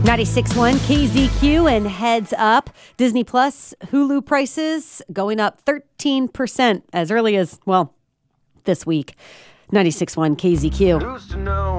96.1 KZQ and Heads Up. Disney Plus Hulu prices going up 13% as early as, well, this week. 96.1 KZQ.